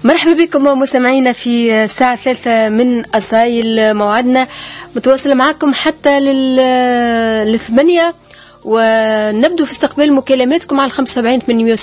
مرحبا بكم مستمعينا في الساعة 3 من أصايل. موعدنا متواصل معكم حتى لل8، ونبدو في استقبال مكالماتكم على 75 8